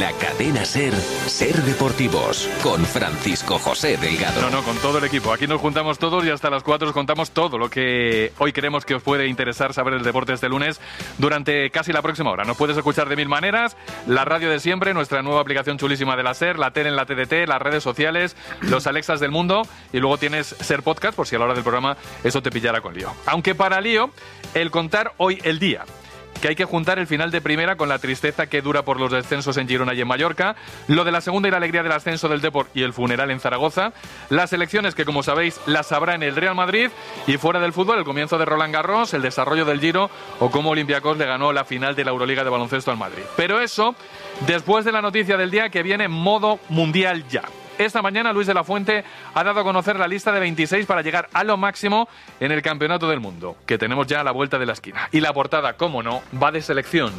la cadena SER, Ser Deportivos, con Francisco José Delgado. No, con todo el equipo. Aquí nos juntamos todos y hasta las 4 os contamos todo lo que hoy creemos que os puede interesar saber del deporte este lunes durante casi la próxima hora. Nos puedes escuchar de mil maneras, la radio de siempre, nuestra nueva aplicación chulísima de la SER, la tele en la TDT, las redes sociales, los Alexas del mundo, y luego tienes SER Podcast por si a la hora del programa eso te pillara con lío. Aunque para lío, el contar hoy el día, que hay que juntar el final de primera con la tristeza que dura por los descensos en Girona y en Mallorca, lo de la segunda y la alegría del ascenso del Depor y el funeral en Zaragoza, las elecciones que, como sabéis, las habrá en el Real Madrid, y fuera del fútbol, el comienzo de Roland Garros, el desarrollo del Giro o cómo Olympiacos le ganó la final de la Euroliga de baloncesto al Madrid. Pero eso, después de la noticia del día que viene modo mundial ya. Esta mañana Luis de la Fuente ha dado a conocer la lista de 26 para llegar a lo máximo en el Campeonato del Mundo, que tenemos ya a la vuelta de la esquina. Y la portada, cómo no, va de selección.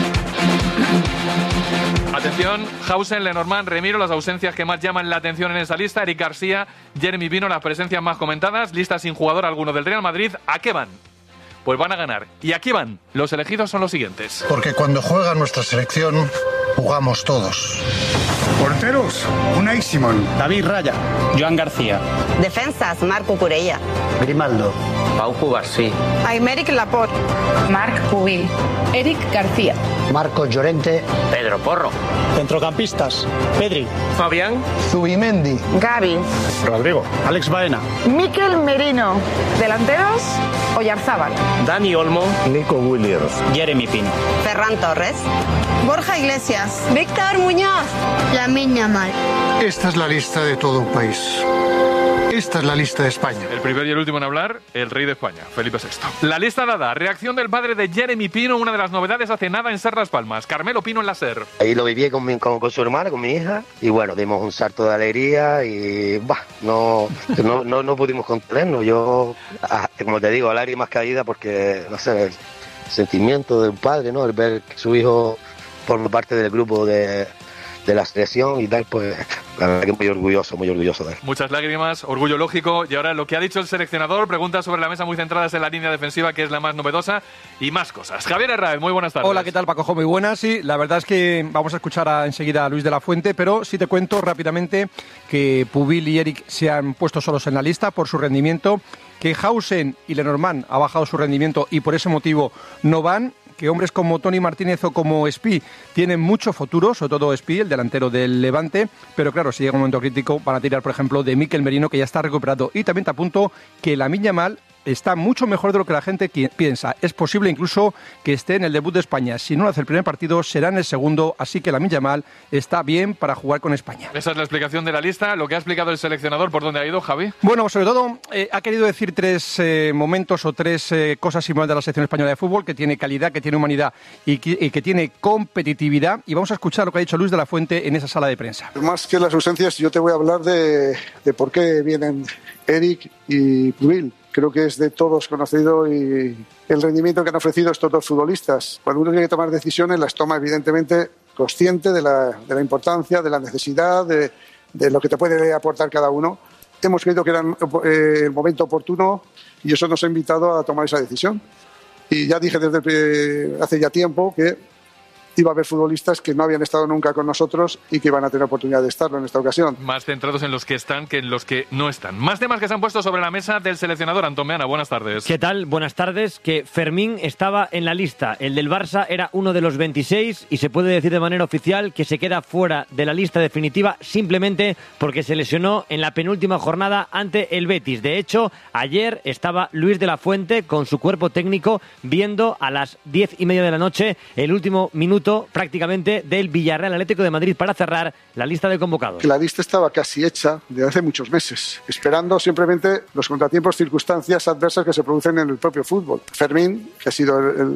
Atención, Hausen, Lenormand, Remiro, las ausencias que más llaman la atención en esa lista. Eric García, Jeremy Pino, las presencias más comentadas. Lista sin jugador alguno del Real Madrid. ¿A qué van? Pues van a ganar. ¿Y aquí van? Los elegidos son los siguientes. Porque cuando juega nuestra selección, jugamos todos. Porteros, Unai Simón, David Raya, Joan García. Defensas, Marco Curella, Grimaldo, Pau Cubarsí, Aymeric Laporte, Marc Pubil, Eric García, Marcos Llorente, Pedro Porro. Centrocampistas, Pedri, Fabián, Zubimendi, Gavi, Rodrigo, Alex Baena, Mikel Merino. Delanteros, Oyarzábal, Dani Olmo, Nico Williams, Jeremy Pino, Ferran Torres, Borja Iglesias, Víctor Muñoz, Lamine Yamal. Esta es la lista de todo un país. Esta es la lista de España. El primero y el último en hablar, el rey de España, Felipe VI. La lista dada, reacción del padre de Jeremy Pino, una de las novedades hace nada en SER Las Palmas. Carmelo Pino en la SER. Ahí lo viví con su hermana, con mi hija, y bueno, dimos un salto de alegría y no pudimos contenernos. Yo, como te digo, lágrimas caídas porque, no sé, el sentimiento de un padre, ¿no? El ver que su hijo forma parte del grupo de la selección y tal, pues la verdad que muy orgulloso de él. Muchas lágrimas, orgullo lógico. Y ahora lo que ha dicho el seleccionador, preguntas sobre la mesa muy centradas en la línea defensiva, que es la más novedosa, y más cosas. Javier Herráez, muy buenas tardes. Hola, ¿qué tal, Paco? Muy buenas. Sí, la verdad es que vamos a escuchar enseguida a Luis de la Fuente, pero sí te cuento rápidamente que Pubil y Eric se han puesto solos en la lista por su rendimiento, que Hausen y Lenormand ha bajado su rendimiento y por ese motivo no van, que hombres como Toni Martínez o como Espí tienen mucho futuro, sobre todo Espí, el delantero del Levante, pero claro, si llega un momento crítico van a tirar, por ejemplo, de Mikel Merino, que ya está recuperado. Y también te apunto que Lamine Yamal está mucho mejor de lo que la gente piensa. Es posible incluso que esté en el debut de España. Si no hace el primer partido, será en el segundo, así que Lamine Yamal está bien para jugar con España. Esa es la explicación de la lista. Lo que ha explicado el seleccionador, ¿por dónde ha ido, Javi? Bueno, sobre todo ha querido decir tres momentos o tres cosas similares de la selección española de fútbol, que tiene calidad, que tiene humanidad y que tiene competitividad. Y vamos a escuchar lo que ha dicho Luis de la Fuente en esa sala de prensa. Más que las ausencias, yo te voy a hablar de por qué vienen Eric y Pubil. Creo que es de todos conocido y el rendimiento que han ofrecido estos dos futbolistas. Cuando uno tiene que tomar decisiones, las toma evidentemente consciente de la importancia, de la necesidad, de lo que te puede aportar cada uno. Hemos creído que era el momento oportuno y eso nos ha invitado a tomar esa decisión. Y ya dije desde hace ya tiempo que iba a haber futbolistas que no habían estado nunca con nosotros y que van a tener oportunidad de estarlo en esta ocasión. Más centrados en los que están que en los que no están. Más temas que se han puesto sobre la mesa del seleccionador. Antón Meana, buenas tardes. ¿Qué tal? Buenas tardes. Que Fermín estaba en la lista. El del Barça era uno de los 26 y se puede decir de manera oficial que se queda fuera de la lista definitiva simplemente porque se lesionó en la penúltima jornada ante el Betis. De hecho, ayer estaba Luis de la Fuente con su cuerpo técnico viendo a las 10:30 de la noche el último minuto prácticamente del Villarreal Atlético de Madrid para cerrar la lista de convocados. La lista estaba casi hecha de hace muchos meses, esperando simplemente los contratiempos, circunstancias adversas que se producen en el propio fútbol. Fermín, que ha sido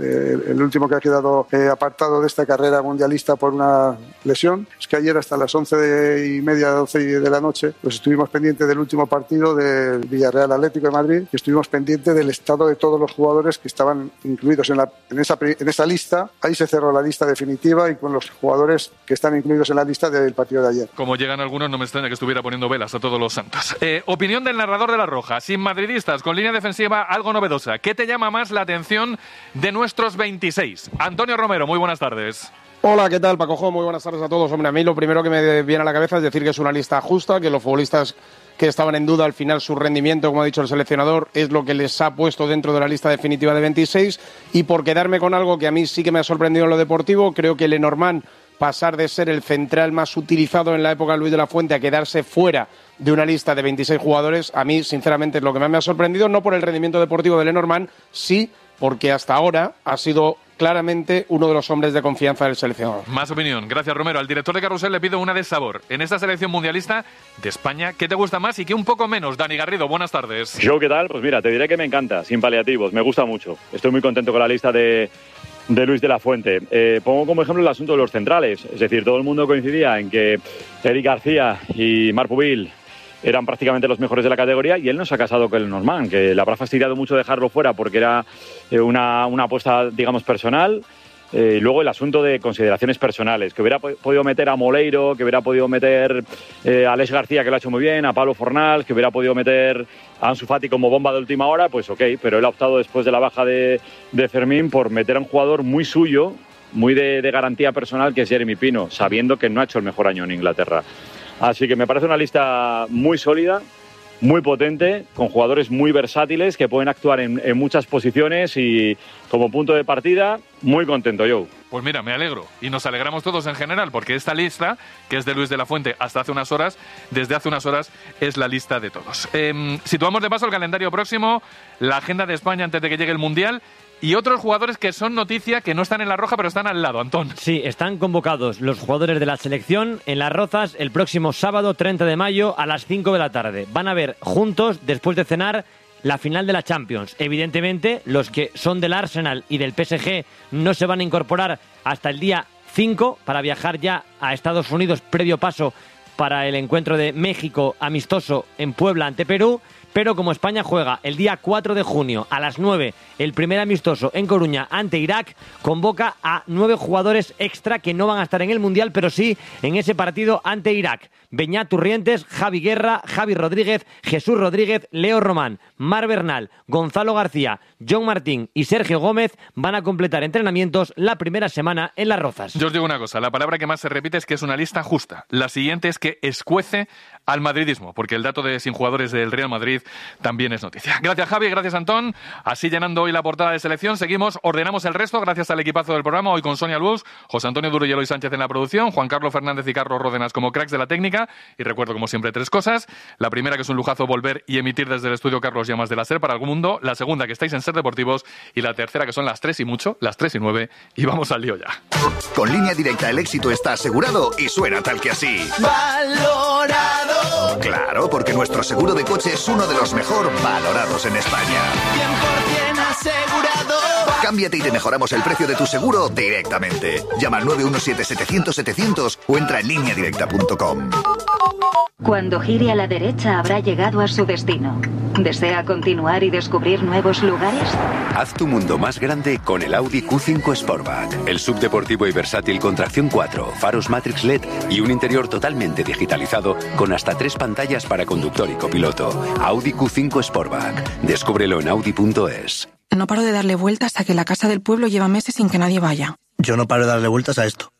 el último que ha quedado apartado de esta carrera mundialista por una lesión, es que ayer hasta las 11:30, 12 de la noche, pues estuvimos pendientes del último partido del Villarreal Atlético de Madrid y estuvimos pendientes del estado de todos los jugadores que estaban incluidos en esa lista. Ahí se cerró la lista definitiva y con los jugadores que están incluidos en la lista del partido de ayer. Como llegan algunos, no me extraña que estuviera poniendo velas a todos los santos. Opinión del narrador de La Roja, sin madridistas, con línea defensiva algo novedosa. ¿Qué te llama más la atención de nuestros 26? Antonio Romero, muy buenas tardes. Hola, ¿qué tal, Paco? Muy buenas tardes a todos. Hombre, a mí lo primero que me viene a la cabeza es decir que es una lista justa, que los futbolistas que estaban en duda al final su rendimiento, como ha dicho el seleccionador, es lo que les ha puesto dentro de la lista definitiva de 26. Y por quedarme con algo que a mí sí que me ha sorprendido en lo deportivo, creo que Lenormand pasar de ser el central más utilizado en la época de Luis de la Fuente a quedarse fuera de una lista de 26 jugadores, a mí sinceramente es lo que más me ha sorprendido, no por el rendimiento deportivo de Lenormand, sí porque hasta ahora ha sido claramente uno de los hombres de confianza del seleccionador. Más opinión. Gracias, Romero. Al director de Carrusel le pido una de sabor. En esta selección mundialista de España, ¿qué te gusta más y qué un poco menos? Dani Garrido, buenas tardes. Yo, ¿qué tal? Pues mira, te diré que me encanta, sin paliativos, me gusta mucho. Estoy muy contento con la lista de Luis de la Fuente. Pongo como ejemplo el asunto de los centrales. Es decir, todo el mundo coincidía en que Eric García y Marc Pubil eran prácticamente los mejores de la categoría y él no se ha casado con el Lenormand, que le habrá fastidiado mucho dejarlo fuera porque era una apuesta, digamos, personal. Luego el asunto de consideraciones personales, que hubiera podido meter a Moleiro, que hubiera podido meter a Alex García, que lo ha hecho muy bien, a Pablo Fornals, que hubiera podido meter a Ansu Fati como bomba de última hora, pues ok, pero él ha optado después de la baja de Fermín por meter a un jugador muy suyo, muy de garantía personal, que es Jeremy Pino, sabiendo que no ha hecho el mejor año en Inglaterra. Así que me parece una lista muy sólida, muy potente, con jugadores muy versátiles que pueden actuar en muchas posiciones y como punto de partida, muy contento, Joe. Pues mira, me alegro y nos alegramos todos en general porque esta lista, que es de Luis de la Fuente hasta hace unas horas, desde hace unas horas es la lista de todos. Situamos de paso el calendario próximo, la agenda de España antes de que llegue el Mundial. Y otros jugadores que son noticia, que no están en la roja, pero están al lado, Antón. Sí, están convocados los jugadores de la selección en Las Rozas el próximo sábado 30 de mayo a las 5 de la tarde. Van a ver juntos, después de cenar, la final de la Champions. Evidentemente, los que son del Arsenal y del PSG no se van a incorporar hasta el día 5 para viajar ya a Estados Unidos, previo paso para el encuentro de México amistoso en Puebla ante Perú. Pero como España juega el día 4 de junio a las 9 el primer amistoso en Coruña ante Irak, convoca a 9 jugadores extra que no van a estar en el Mundial, pero sí en ese partido ante Irak. Beñat Turrientes, Javi Guerra, Javi Rodríguez, Jesús Rodríguez, Leo Román, Mar Bernal, Gonzalo García, John Martín y Sergio Gómez van a completar entrenamientos la primera semana en Las Rozas. Yo os digo una cosa, la palabra que más se repite es que es una lista justa. La siguiente es que escuece al madridismo, porque el dato de sin jugadores del Real Madrid también es noticia. Gracias, Javi, gracias, Antón. Así llenando hoy la portada de selección, seguimos, ordenamos el resto, gracias al equipazo del programa, hoy con Sonia Luz, José Antonio Duro y Eloy Sánchez en la producción, Juan Carlos Fernández y Carlos Ródenas como cracks de la técnica, y recuerdo como siempre 3 cosas. La primera, que es un lujazo volver y emitir desde el estudio Carlos Llamas de la SER para el mundo. La segunda, que estáis en Ser Deportivos. Y la tercera, que son las 3 y mucho, las 3 y 9. Y vamos al lío ya. Con Línea Directa el éxito está asegurado y suena tal que así. ¡Valorado! Claro, porque nuestro seguro de coche es uno de los mejor valorados en España. 100% asegurado. Cámbiate y te mejoramos el precio de tu seguro directamente. Llama al 917-700-700 o entra en lineadirecta.com. Cuando gire a la derecha habrá llegado a su destino. ¿Desea continuar y descubrir nuevos lugares? Haz tu mundo más grande con el Audi Q5 Sportback. El subdeportivo y versátil con tracción 4, faros Matrix LED y un interior totalmente digitalizado con hasta 3 pantallas para conductor y copiloto. Audi Q5 Sportback. Descúbrelo en audi.es. No paro de darle vueltas a que la casa del pueblo lleva meses sin que nadie vaya. Yo no paro de darle vueltas a esto.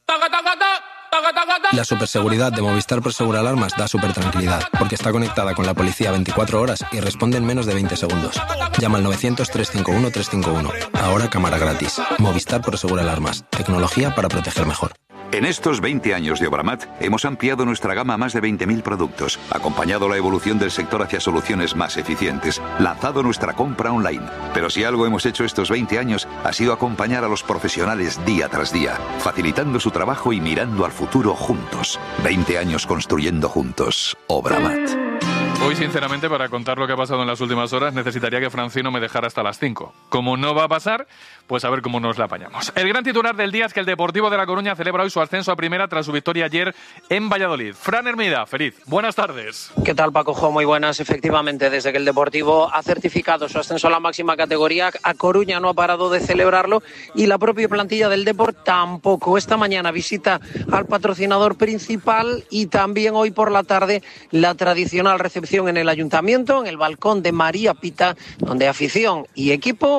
La superseguridad de Movistar Prosegur Alarmas da súper tranquilidad, porque está conectada con la policía 24 horas y responde en menos de 20 segundos. Llama al 900-351-351. Ahora cámara gratis. Movistar Prosegur Alarmas. Tecnología para proteger mejor. En estos 20 años de Obramat hemos ampliado nuestra gama a más de 20.000 productos, acompañado la evolución del sector hacia soluciones más eficientes, lanzado nuestra compra online. Pero si algo hemos hecho estos 20 años ha sido acompañar a los profesionales día tras día, facilitando su trabajo y mirando al futuro juntos. 20 años construyendo juntos. Obramat. Hoy, sinceramente, para contar lo que ha pasado en las últimas horas, necesitaría que Francino me dejara hasta las 5. Como no va a pasar, pues a ver cómo nos la apañamos. El gran titular del día es que el Deportivo de La Coruña celebra hoy su ascenso a primera tras su victoria ayer en Valladolid. Fran Hermida, feliz. Buenas tardes. ¿Qué tal, Paco? Muy buenas. Efectivamente, desde que el Deportivo ha certificado su ascenso a la máxima categoría, a Coruña no ha parado de celebrarlo y la propia plantilla del Deport tampoco. Esta mañana visita al patrocinador principal y también hoy por la tarde la tradicional recepción en el Ayuntamiento, en el balcón de María Pita, donde afición y equipo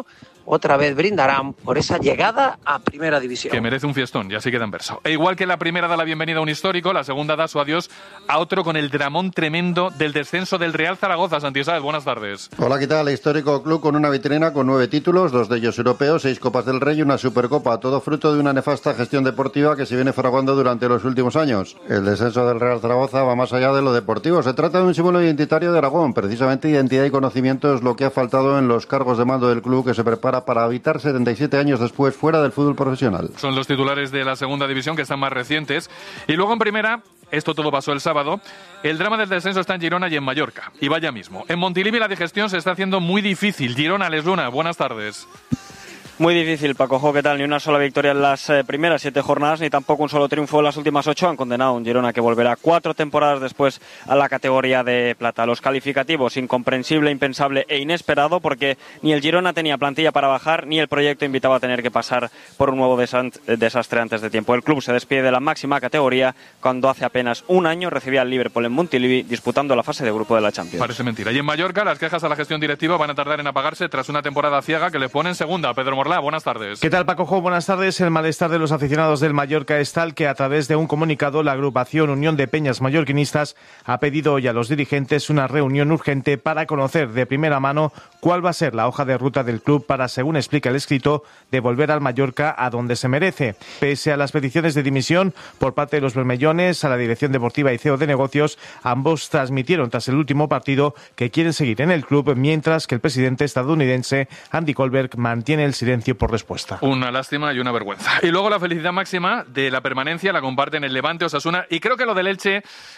otra vez brindarán por esa llegada a Primera División. Que merece un fiestón, y así queda en verso. E igual que la primera da la bienvenida a un histórico, la segunda da su adiós a otro con el dramón tremendo del descenso del Real Zaragoza. Santi Sáez, buenas tardes. Hola, ¿qué tal? Histórico club con una vitrina con 9 títulos, 2 de ellos europeos, 6 Copas del Rey y una Supercopa, todo fruto de una nefasta gestión deportiva que se viene fraguando durante los últimos años. El descenso del Real Zaragoza va más allá de lo deportivo. Se trata de un símbolo identitario de Aragón. Precisamente identidad y conocimiento es lo que ha faltado en los cargos de mando del club, que se prepara para habitar 77 años después fuera del fútbol profesional. Son los titulares de la segunda división, que están más recientes. Y luego en primera, esto todo pasó el sábado, el drama del descenso está en Girona y en Mallorca. Y vaya mismo. En Montilivi la digestión se está haciendo muy difícil. Girona, Les Luna, buenas tardes. Muy difícil, Paco. ¿Qué tal? Ni una sola victoria en las primeras 7 jornadas, ni tampoco un solo triunfo en las últimas 8. Han condenado a un Girona que volverá 4 temporadas después a la categoría de plata. Los calificativos: incomprensible, impensable e inesperado, porque ni el Girona tenía plantilla para bajar, ni el proyecto invitaba a tener que pasar por un nuevo desastre antes de tiempo. El club se despide de la máxima categoría cuando hace apenas un año recibía al Liverpool en Montilivi disputando la fase de grupo de la Champions. Parece mentira. Y en Mallorca las quejas a la gestión directiva van a tardar en apagarse tras una temporada ciega que le pone en segunda. Pedro Morlá, buenas tardes. ¿Qué tal, Paco? Buenas tardes. El malestar de los aficionados del Mallorca es tal que a través de un comunicado la agrupación Unión de Peñas Mallorquinistas ha pedido hoy a los dirigentes una reunión urgente para conocer de primera mano cuál va a ser la hoja de ruta del club para, según explica el escrito, devolver al Mallorca a donde se merece. Pese a las peticiones de dimisión por parte de los bermellones a la dirección deportiva y CEO de negocios, ambos transmitieron tras el último partido que quieren seguir en el club, mientras que el presidente estadounidense Andy Kohlberg mantiene el silencio por respuesta. Una lástima y una vergüenza. Y luego la felicidad máxima de la permanencia la comparten el Levante, Osasuna, y creo que lo del Elche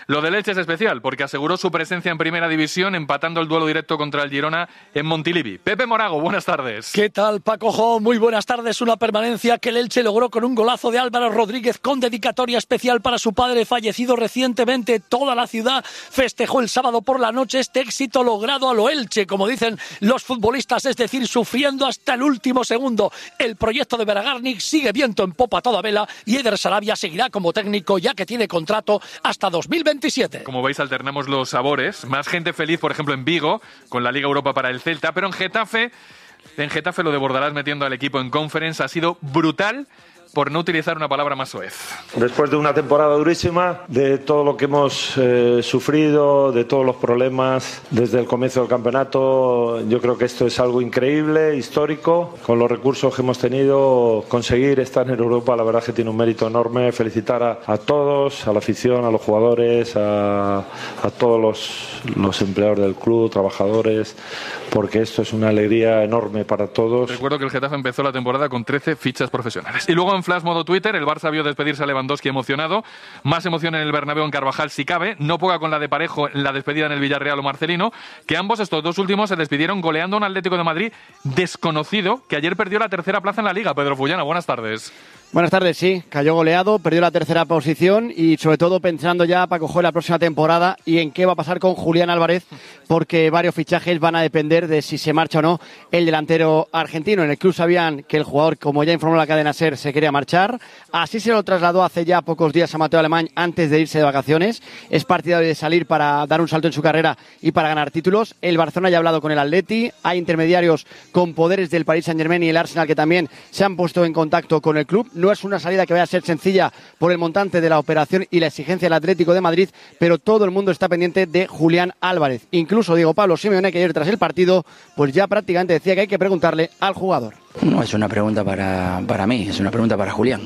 es especial, porque aseguró su presencia en Primera División empatando el duelo directo contra el Girona en Montilivi. Pepe Morago, buenas tardes. ¿Qué tal, Paco? Muy buenas tardes. Una permanencia que el Elche logró con un golazo de Álvaro Rodríguez con dedicatoria especial para su padre fallecido recientemente. Toda la ciudad festejó el sábado por la noche este éxito logrado a lo Elche, como dicen los futbolistas, es decir, sufriendo hasta el último segundo. El proyecto de Beragarnik sigue viento en popa a toda vela y Eder Sarabia seguirá como técnico, ya que tiene contrato hasta 2027. Como veis, alternamos los sabores. Más gente feliz, por ejemplo, en Vigo, con la Liga Europa para el Celta, pero en Getafe lo de Bordalás metiendo al equipo en Conference ha sido brutal, por no utilizar una palabra más soez. Después de una temporada durísima, de todo lo que hemos sufrido, de todos los problemas desde el comienzo del campeonato, yo creo que esto es algo increíble, histórico. Con los recursos que hemos tenido, conseguir estar en Europa, la verdad que tiene un mérito enorme. Felicitar a todos, a la afición, a los jugadores, a todos los empleados del club, trabajadores, porque esto es una alegría enorme para todos. Recuerdo que el Getafe empezó la temporada con 13 fichas profesionales. Y luego en Flash modo Twitter, el Barça vio despedirse a Lewandowski emocionado. Más emoción en el Bernabéu en Carvajal si cabe. No poca con la de Parejo en la despedida en el Villarreal o Marcelino, que ambos, estos dos últimos, se despidieron goleando a un Atlético de Madrid desconocido que ayer perdió la tercera plaza en la Liga. Pedro Fullana, buenas tardes. Buenas tardes, sí, cayó goleado, perdió la tercera posición y sobre todo pensando ya para coger la próxima temporada y en qué va a pasar con Julián Álvarez, porque varios fichajes van a depender de si se marcha o no el delantero argentino. En el club sabían que el jugador, como ya informó la cadena SER, se quería marchar. Así se lo trasladó hace ya pocos días a Mateo Alemán antes de irse de vacaciones. Es partidario de salir para dar un salto en su carrera y para ganar títulos. El Barcelona ya ha hablado con el Atleti, hay intermediarios con poderes del Paris Saint-Germain y el Arsenal que también se han puesto en contacto con el club. No es una salida que vaya a ser sencilla por el montante de la operación y la exigencia del Atlético de Madrid, pero todo el mundo está pendiente de Julián Álvarez. Incluso Diego Pablo Simeone, que ayer tras el partido, pues ya prácticamente decía que hay que preguntarle al jugador. No es una pregunta para mí, es una pregunta para Julián.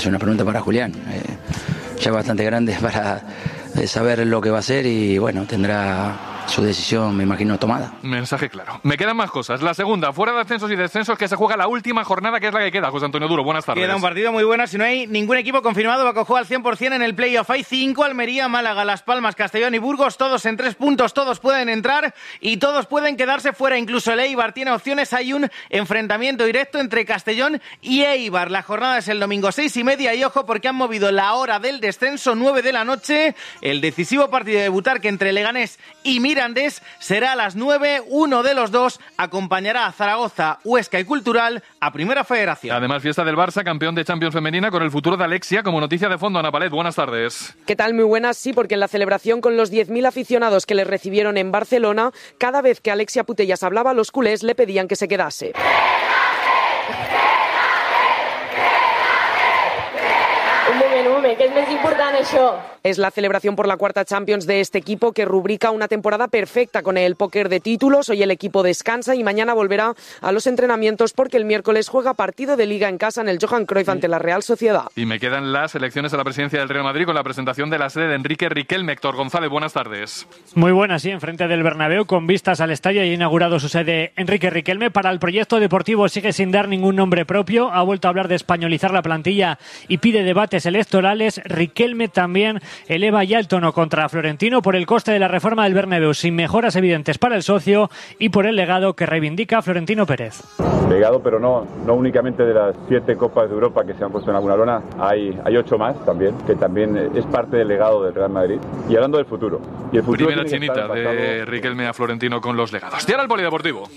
Ya bastante grande para saber lo que va a hacer y bueno, tendrá su decisión, me imagino, tomada. Mensaje claro. Me quedan más cosas. La segunda, fuera de ascensos y descensos, que se juega la última jornada, que es la que queda. José Antonio Duro, buenas tardes. Queda un partido muy bueno. Si no hay ningún equipo confirmado, va a coger al 100% en el playoff. Hay 5, Almería, Málaga, Las Palmas, Castellón y Burgos, todos en 3 puntos. Todos pueden entrar y todos pueden quedarse fuera. Incluso el Eibar tiene opciones. Hay un enfrentamiento directo entre Castellón y Eibar. La jornada es el domingo 6:30 y ojo porque han movido la hora del descenso, 9 de la noche. El decisivo partido de Butarque entre Leganés y Mirandés será a las 9. Uno de los dos acompañará a Zaragoza, Huesca y Cultural a Primera Federación. Además, fiesta del Barça, campeón de Champions femenina, con el futuro de Alexia como noticia de fondo. Ana Palet, buenas tardes. ¿Qué tal? Muy buenas, sí, porque en la celebración con los 10.000 aficionados que le recibieron en Barcelona, cada vez que Alexia Putellas hablaba, los culés le pedían que se quedase. Un moment, que és més important això. Es la celebración por la cuarta Champions de este equipo que rubrica una temporada perfecta con el póker de títulos. Hoy el equipo descansa y mañana volverá a los entrenamientos porque el miércoles juega partido de Liga en casa en el Johan Cruyff ante la Real Sociedad. Y me quedan las elecciones a la presidencia del Real Madrid con la presentación de la sede de Enrique Riquelme. Héctor González, buenas tardes. Muy buenas, sí, enfrente del Bernabéu con vistas al estadio y ha inaugurado su sede Enrique Riquelme. Para el proyecto deportivo sigue sin dar ningún nombre propio. Ha vuelto a hablar de españolizar la plantilla y pide debates electorales. Riquelme también eleva ya el tono contra Florentino por el coste de la reforma del Bernabéu, sin mejoras evidentes para el socio y por el legado que reivindica Florentino Pérez. Legado, pero no únicamente de las 7 Copas de Europa que se han puesto en alguna lona, hay 8 más también, que también es parte del legado del Real Madrid. Y hablando del futuro. Y el futuro primera chinita de Riquelme a Florentino con los legados. Y ahora el polideportivo.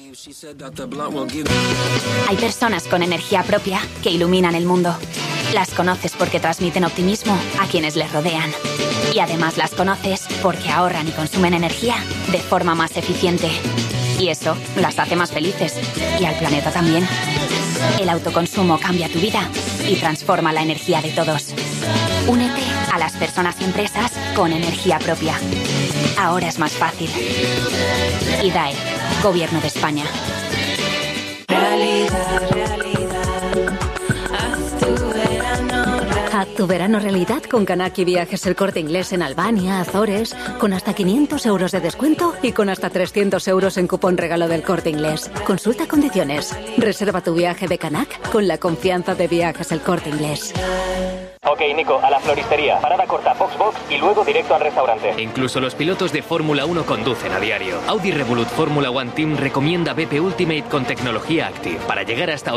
Hay personas con energía propia que iluminan el mundo. Las conoces porque transmiten optimismo a quienes les rodean. Y además las conoces porque ahorran y consumen energía de forma más eficiente. Y eso las hace más felices. Y al planeta también. El autoconsumo cambia tu vida y transforma la energía de todos. Únete a las personas y empresas con energía propia. Ahora es más fácil. IDAE, Gobierno de España. Haz tu verano realidad con Kanaki Viajes El Corte Inglés en Albania, Azores, con hasta 500 euros de descuento y con hasta 300 euros en cupón regalo del Corte Inglés. Consulta condiciones. Reserva tu viaje de Kanak con la confianza de Viajes El Corte Inglés. Ok, Nico, a la floristería. Parada corta, box y luego directo al restaurante. Incluso los pilotos de Fórmula 1 conducen a diario. Audi Revolut Fórmula One Team recomienda BP Ultimate con tecnología Active para llegar hasta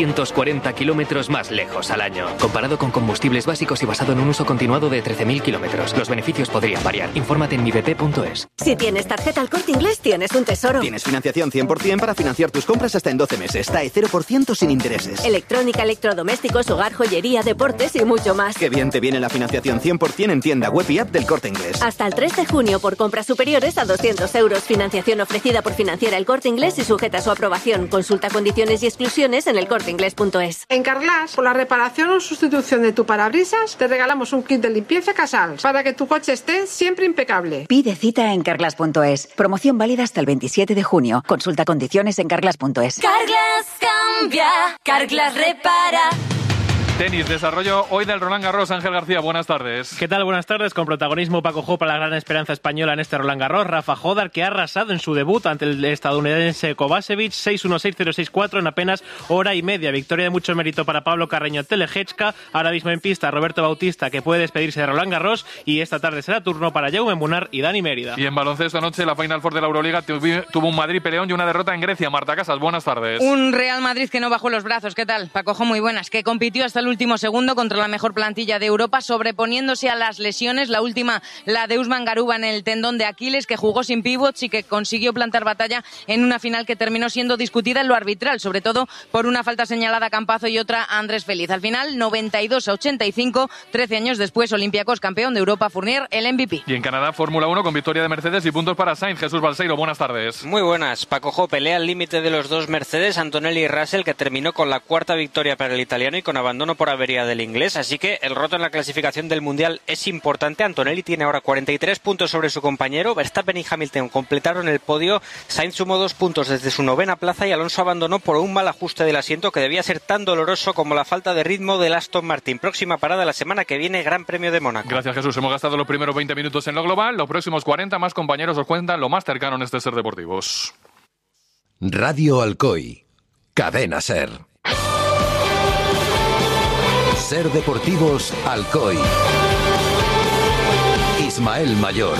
840 kilómetros más lejos al año. Comparado con combustibles básicos y basado en un uso continuado de 13.000 kilómetros. Los beneficios podrían variar. Infórmate en mibp.es. Si tienes tarjeta El Corte Inglés, tienes un tesoro. Tienes financiación 100% para financiar tus compras hasta en 12 meses. TAE 0% sin intereses. Electrónica, electrodomésticos, hogar, joyería, deportes y mucho más. Qué bien te viene la financiación 100% en tienda web y app del Corte Inglés. Hasta el 3 de junio por compras superiores a 200 euros. Financiación ofrecida por Financiera El Corte Inglés y sujeta a su aprobación. Consulta condiciones y exclusiones en elcorteinglés.es. En Carglass, por la reparación o sustitución de tu parabrisas, te regalamos un kit de limpieza Casals para que tu coche esté siempre impecable. Pide cita en carglass.es. Promoción válida hasta el 27 de junio. Consulta condiciones en carglass.es. Carglass cambia, Carglass repara. Tenis, desarrollo hoy del Roland Garros. Ángel García, buenas tardes. ¿Qué tal? Buenas tardes. Con protagonismo Paco Jó para la gran esperanza española en este Roland Garros. Rafa Jodar, que ha arrasado en su debut ante el estadounidense Kovacevic, 6-1, 6-0, 6-4 en apenas hora y media. Victoria de mucho mérito para Pablo Carreño Telejechka. Ahora mismo en pista Roberto Bautista, que puede despedirse de Roland Garros. Y esta tarde será turno para Jaume Munar y Dani Mérida. Y en baloncesto anoche la Final Four de la Euroliga tuvo un Madrid-Peleón y una derrota en Grecia. Marta Casas, buenas tardes. Un Real Madrid que no bajó los brazos. ¿Qué tal? Paco Jó, muy buenas. Que compitió hasta el último segundo contra la mejor plantilla de Europa, sobreponiéndose a las lesiones. La última, la de Usman Garuba en el tendón de Aquiles, que jugó sin pivots y que consiguió plantar batalla en una final que terminó siendo discutida en lo arbitral, sobre todo por una falta señalada a Campazo y otra a Andrés Feliz. Al final, 92-85, 13 años después, Olympiacos campeón de Europa, Fournier el MVP. Y en Canadá, Fórmula 1 con victoria de Mercedes y puntos para Sainz. Jesús Balseiro, buenas tardes. Muy buenas. Paco Jó pelea al límite de los dos Mercedes, Antonelli y Russell, que terminó con la cuarta victoria para el italiano y con abandono por avería del inglés, así que el roto en la clasificación del Mundial es importante. Antonelli tiene ahora 43 puntos sobre su compañero. Verstappen y Hamilton completaron el podio. Sainz sumó 2 puntos desde su 9ª plaza y Alonso abandonó por un mal ajuste del asiento que debía ser tan doloroso como la falta de ritmo del Aston Martin. Próxima parada la semana que viene, Gran Premio de Mónaco. Gracias, Jesús. Hemos gastado los primeros 20 minutos en lo global. Los próximos 40 más compañeros os cuentan lo más cercano en este Ser Deportivos. Radio Alcoy. Cadena Ser. Ser Deportivos Alcoy. Ismael Mayor.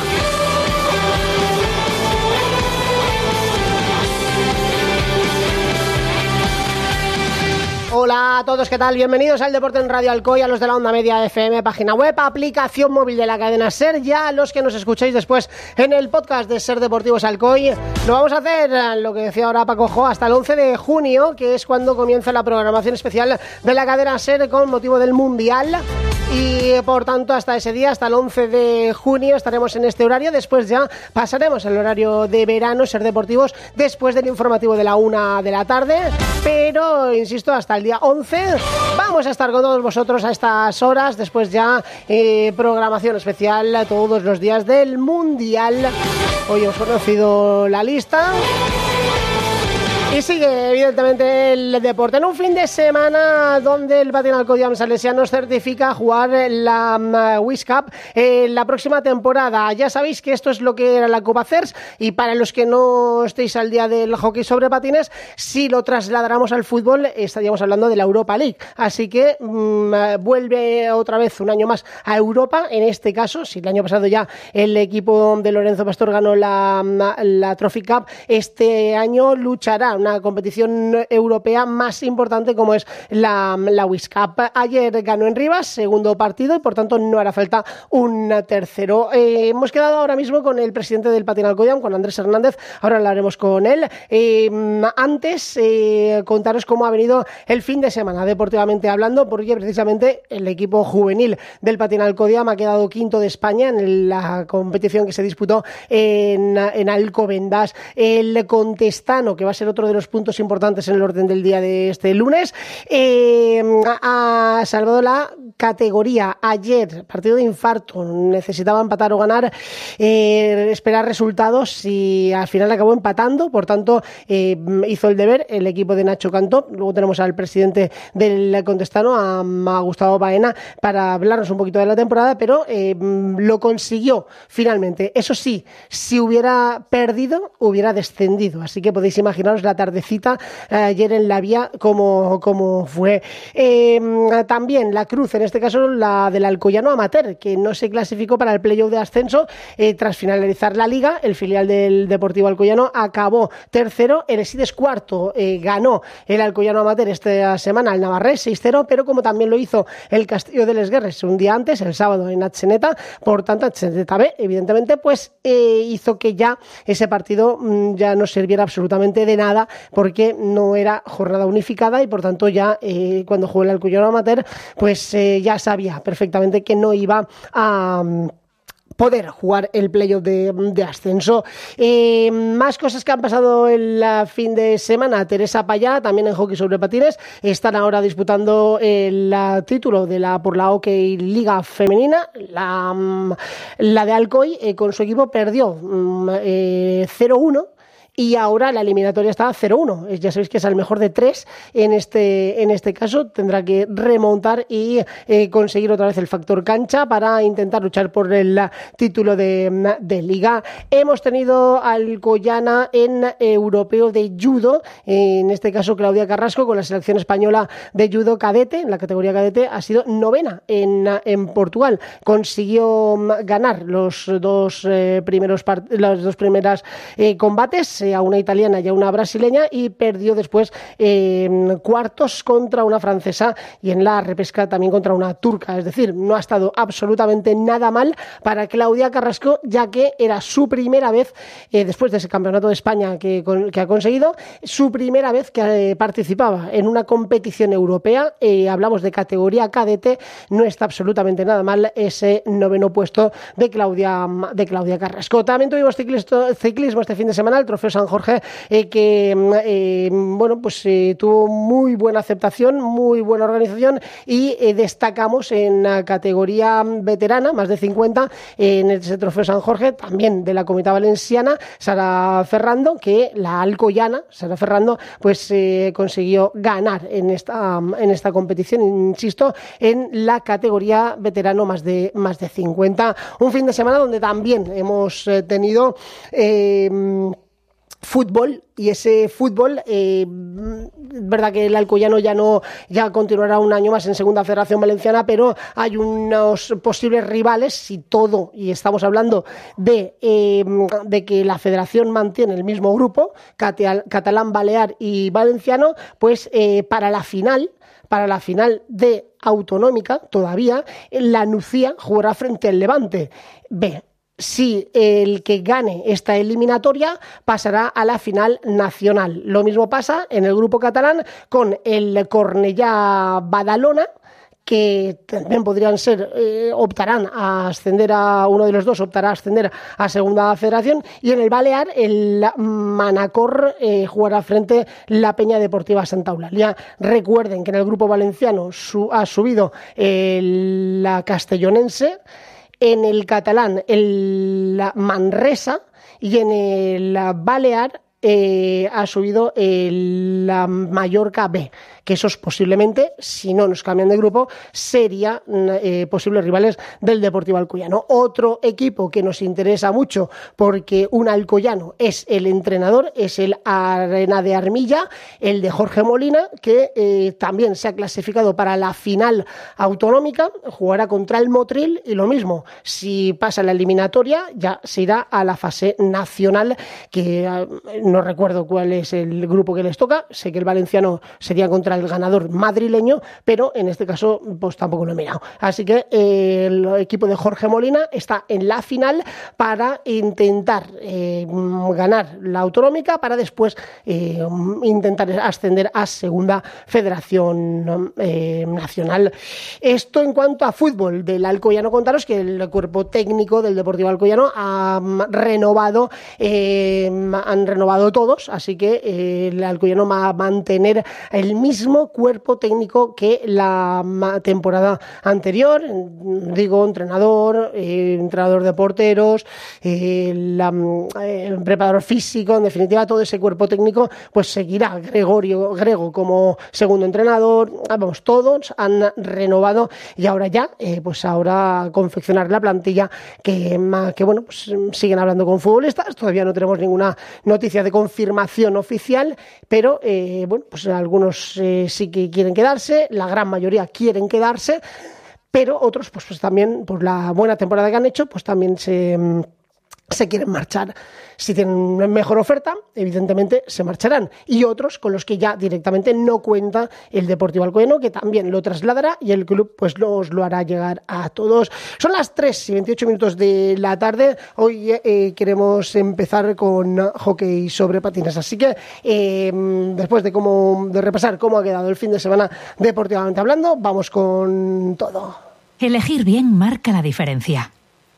Hola a todos, ¿qué tal? Bienvenidos al Deporte en Radio Alcoy, a los de la Onda Media FM, página web, aplicación móvil de la cadena SER, ya a los que nos escuchéis después en el podcast de SER Deportivos Alcoy. Lo vamos a hacer, lo que decía ahora Paco Jo, hasta el 11 de junio, que es cuando comienza la programación especial de la cadena SER con motivo del Mundial. Y por tanto hasta ese día, hasta el 11 de junio estaremos en este horario. Después ya pasaremos al horario de verano, SER Deportivos, después del informativo de la 1 de la tarde. Pero, insisto, hasta el día 11 vamos a estar con todos vosotros a estas horas. Después ya programación especial todos los días del Mundial. Hoy hemos conocido la lista. Y sigue, evidentemente, el deporte. En un fin de semana donde el Palatinado Salesianos certifica jugar la Wish Cup la próxima temporada. Ya sabéis que esto es lo que era la Copa CERS, y para los que no estéis al día del hockey sobre patines, si lo trasladáramos al fútbol, estaríamos hablando de la Europa League. Así que vuelve otra vez un año más a Europa. En este caso, si el año pasado ya el equipo de Lorenzo Pastor ganó la Trophy Cup, este año luchará una competición europea más importante como es la Wish Cup. Ayer ganó en Rivas, segundo partido, y por tanto no hará falta un tercero. Hemos quedado ahora mismo con el presidente del Patin Alcoyano, con Andrés Hernández. Ahora hablaremos con él. Antes, contaros cómo ha venido el fin de semana, deportivamente hablando, porque precisamente el equipo juvenil del Patin Alcoyano ha quedado quinto de España en la competición que se disputó en Alcobendas. El Contestano, que va a ser otro de los puntos importantes en el orden del día de este lunes, ha salvado la categoría. Ayer, partido de infarto, necesitaba empatar o ganar, esperar resultados, y al final acabó empatando. Por tanto, hizo el deber el equipo de Nacho Cantó. Luego tenemos al presidente del Contestano, a Gustavo Baena, para hablarnos un poquito de la temporada, pero lo consiguió finalmente. Eso sí, si hubiera perdido, hubiera descendido, así que podéis imaginaros la tardecita ayer en la vía como fue. También la cruz, en este caso la del Alcoyano Amateur, que no se clasificó para el playoff de ascenso. Tras finalizar la liga, el filial del Deportivo Alcoyano acabó tercero, el Esides cuarto. Ganó el Alcoyano Amateur esta semana al Navarrés 6-0, pero como también lo hizo el Castillo de Les Guerres un día antes, el sábado en Atzeneta, por tanto Atzeneta B, evidentemente, pues hizo que ya ese partido ya no sirviera absolutamente de nada, porque no era jornada unificada, y por tanto ya cuando jugó el Alcoyano Amateur, pues ya sabía perfectamente que no iba a poder jugar el playoff de ascenso. Más cosas que han pasado el fin de semana. Teresa Payá, también en hockey sobre patines, están ahora disputando el título por la Hockey Liga Femenina. La de Alcoy, con su equipo, perdió 0-1. Y ahora la eliminatoria está 0-1. Ya sabéis que es al mejor de 3. En este caso tendrá que remontar y conseguir otra vez el factor cancha para intentar luchar por el título de liga. Hemos tenido Alcoyana en europeo de judo. En este caso Claudia Carrasco, con la selección española de judo cadete, en la categoría cadete, ha sido novena en Portugal. Consiguió ganar los dos primeros combates, a una italiana y a una brasileña, y perdió después cuartos contra una francesa, y en la repesca también contra una turca. Es decir, no ha estado absolutamente nada mal para Claudia Carrasco, ya que era su primera vez, después de ese campeonato de España que ha conseguido, su primera vez que participaba en una competición europea. Hablamos de categoría cadete. No está absolutamente nada mal ese noveno puesto de Claudia Carrasco. También tuvimos ciclismo este fin de semana, el Trofeo San Jorge, que tuvo muy buena aceptación, muy buena organización, y destacamos en la categoría veterana, más de 50, en ese Trofeo San Jorge, también de la Comunidad Valenciana, Sara Ferrando, que la alcoyana, Sara Ferrando, pues consiguió ganar en esta competición, insisto, en la categoría veterano más de 50. Un fin de semana donde también hemos tenido fútbol, y ese fútbol, verdad que el Alcoyano ya continuará un año más en Segunda Federación Valenciana, pero hay unos posibles rivales, y estamos hablando de que la federación mantiene el mismo grupo, catalán, balear y valenciano, pues para la final para la final de Autonómica, todavía, la Nucía jugará frente al Levante B. Si el que gane esta eliminatoria pasará a la final nacional. Lo mismo pasa en el grupo catalán con el Cornellá Badalona, que también podrían ser, optarán a ascender a uno de los dos, optará a ascender a Segunda Federación, y en el Balear el Manacor jugará frente a la Peña Deportiva Santa Eulalia. Recuerden que en el grupo valenciano ha subido la Castellonense, en el catalán el Manresa, y en el Balear ha subido la Mallorca B, que esos posiblemente, si no nos cambian de grupo, serían posibles rivales del Deportivo Alcoyano. Otro equipo que nos interesa mucho, porque un alcoyano es el entrenador, es el Arena de Armilla, el de Jorge Molina, que también se ha clasificado para la final autonómica, jugará contra el Motril, y lo mismo, si pasa la eliminatoria ya se irá a la fase nacional, que no recuerdo cuál es el grupo que les toca, sé que el valenciano sería contra el ganador madrileño, pero en este caso pues tampoco lo he mirado. Así que el equipo de Jorge Molina está en la final para intentar ganar la autonómica, para después intentar ascender a Segunda Federación Nacional. Esto en cuanto a fútbol del Alcoyano. Contaros que el cuerpo técnico del Deportivo Alcoyano han renovado todos, así que el Alcoyano va a mantener el mismo cuerpo técnico que la temporada anterior. Digo, entrenador de porteros, el preparador físico, en definitiva todo ese cuerpo técnico pues seguirá. Grego como segundo entrenador, vamos, todos han renovado, y ahora ya ahora confeccionar la plantilla que bueno, pues siguen hablando con futbolistas. Todavía no tenemos ninguna noticia de confirmación oficial, pero bueno, pues algunos sí que quieren quedarse, la gran mayoría quieren quedarse, pero otros pues también, por la buena temporada que han hecho, pues también se quieren marchar. Si tienen mejor oferta, evidentemente se marcharán, y otros con los que ya directamente no cuenta el Deportivo Alcoyano, que también lo trasladará, y el club pues os lo hará llegar a todos. Son las 3:28 de la tarde. Hoy queremos empezar con hockey sobre patines, así que después de repasar cómo ha quedado el fin de semana deportivamente hablando, vamos con todo. Elegir bien marca la diferencia.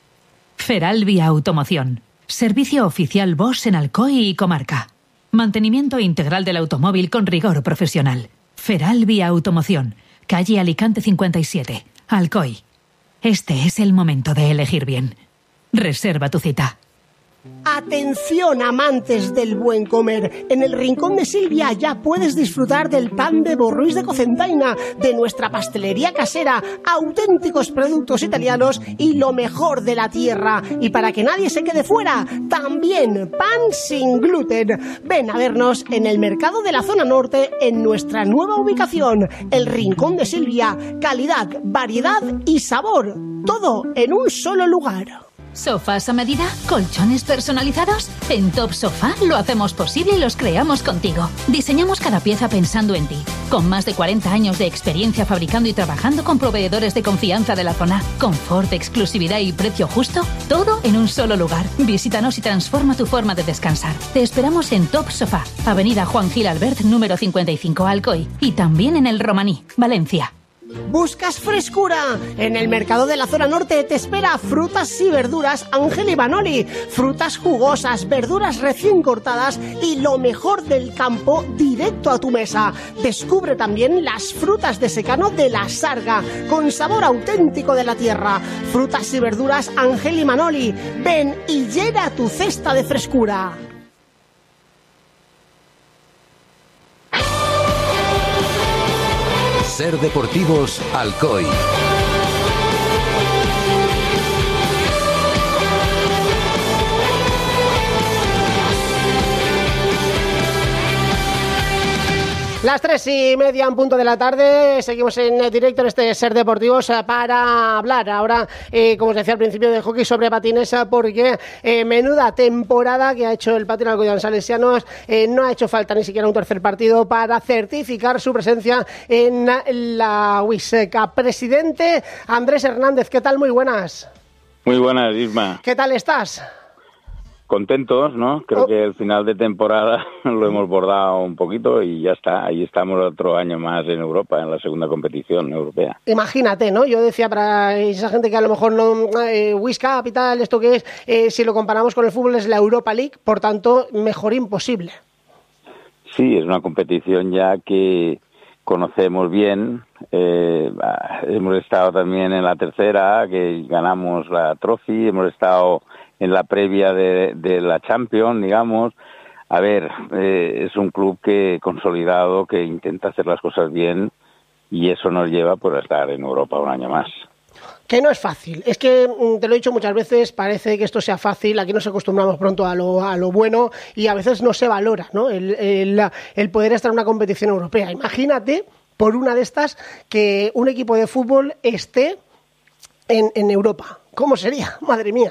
Feralbi Automoción. Servicio oficial Bosch en Alcoy y comarca. Mantenimiento integral del automóvil con rigor profesional. Feralbi Automoción. Calle Alicante 57, Alcoy. Este es el momento de elegir bien. Reserva tu cita. Atención, amantes del buen comer. En el Rincón de Silvia ya puedes disfrutar del pan de Borruís de Cocentaina, de nuestra pastelería casera, auténticos productos italianos y lo mejor de la tierra. Y para que nadie se quede fuera, también pan sin gluten. Ven a vernos en el mercado de la zona norte, en nuestra nueva ubicación, el Rincón de Silvia. Calidad, variedad y sabor, todo en un solo lugar. ¿Sofás a medida? ¿Colchones personalizados? En Top Sofá lo hacemos posible y los creamos contigo. Diseñamos cada pieza pensando en ti. Con más de 40 años de experiencia fabricando y trabajando con proveedores de confianza de la zona. Confort, exclusividad y precio justo. Todo en un solo lugar. Visítanos y transforma tu forma de descansar. Te esperamos en Top Sofá, Avenida Juan Gil Albert, número 55, Alcoy. Y también en El Romaní, Valencia. ¿Buscas frescura? En el mercado de la zona norte te espera Frutas y Verduras Ángel y Manoli. Frutas jugosas, verduras recién cortadas y lo mejor del campo directo a tu mesa. Descubre también las frutas de secano de la Sarga, con sabor auténtico de la tierra. Frutas y Verduras Ángel y Manoli. Ven y llena tu cesta de frescura. Ser Deportivos Alcoy. Las 3:30 en punto de la tarde, seguimos en directo en este Ser Deportivos para hablar ahora, como os decía al principio, de hockey sobre patines, porque menuda temporada que ha hecho el patín Alcoyano Salesianos. No ha hecho falta ni siquiera un tercer partido para certificar su presencia en la WISECA. Presidente Andrés Hernández, ¿qué tal? Muy buenas. Muy buenas, Isma. ¿Qué tal estás? Contentos, ¿no? Creo que el final de temporada lo hemos bordado un poquito y ya está. Ahí estamos otro año más en Europa, en la segunda competición europea. Imagínate, ¿no? Yo decía para esa gente que a lo mejor no... WISCA y tal, esto que es, si lo comparamos con el fútbol, es la Europa League, por tanto, mejor imposible. Sí, es una competición ya que conocemos bien. Hemos estado también en la tercera, que ganamos la Trophy, hemos estado en la previa de la Champions, digamos. A ver, es un club que consolidado, que intenta hacer las cosas bien, y eso nos lleva pues a estar en Europa un año más. Que no es fácil, es que te lo he dicho muchas veces, parece que esto sea fácil, aquí nos acostumbramos pronto a lo bueno y a veces no se valora, ¿no? El poder estar en una competición europea. Imagínate, por una de estas, que un equipo de fútbol esté en Europa. ¿Cómo sería? Madre mía.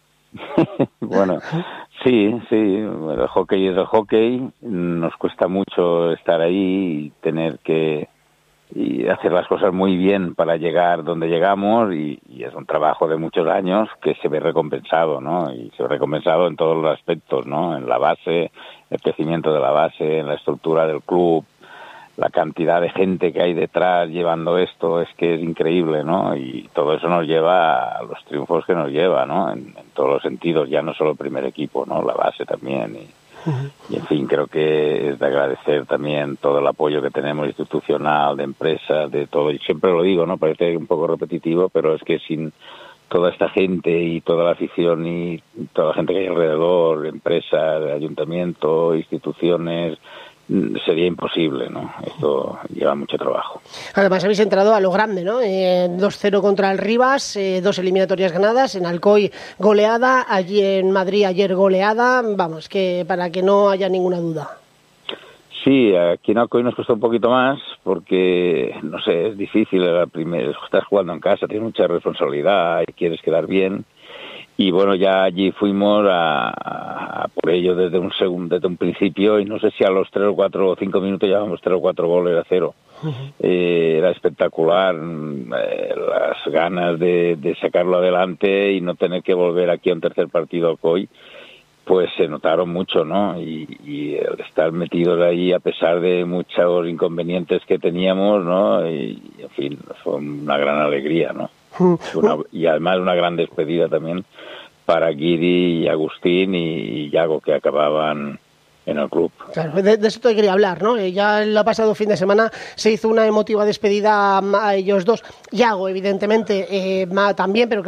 Bueno, sí, el hockey es el hockey, nos cuesta mucho estar ahí y tener que hacer las cosas muy bien para llegar donde llegamos, y es un trabajo de muchos años que se ve recompensado, ¿no? Y se ve recompensado en todos los aspectos, ¿no? En la base, el crecimiento de la base, en la estructura del club, la cantidad de gente que hay detrás llevando esto es que es increíble, ¿no? Y todo eso nos lleva a los triunfos que nos lleva, ¿no? En todos los sentidos, ya no solo el primer equipo, ¿no? La base también. Y en fin, creo que es de agradecer también todo el apoyo que tenemos institucional, de empresas, de todo. Y siempre lo digo, ¿no? Parece un poco repetitivo, pero es que sin toda esta gente y toda la afición y toda la gente que hay alrededor, empresas, ayuntamiento, instituciones, sería imposible, ¿no? Esto lleva mucho trabajo. Además habéis entrado a lo grande, ¿no? 2-0 contra el Rivas, 2 eliminatorias ganadas, en Alcoy goleada, allí en Madrid ayer goleada, vamos, que para que no haya ninguna duda. Sí, aquí en Alcoy nos costó un poquito más porque, no sé, es difícil, estás jugando en casa, tienes mucha responsabilidad y quieres quedar bien. Y bueno, ya allí fuimos a por ello desde un principio, y no sé si a los 3 o 4 o 5 minutos llevábamos 3 o 4 goles a 0. Era espectacular, las ganas de sacarlo adelante y no tener que volver aquí a un tercer partido al COI, pues se notaron mucho, ¿no? Y el estar metidos ahí a pesar de muchos inconvenientes que teníamos, ¿no? Y en fin, fue una gran alegría, ¿no? Y además una gran despedida también para Guidi y Agustín y Yago, que acababan en el club. Claro, de eso te quería hablar, ¿no? Ya el pasado fin de semana se hizo una emotiva despedida a ellos dos. Yago, evidentemente, también, pero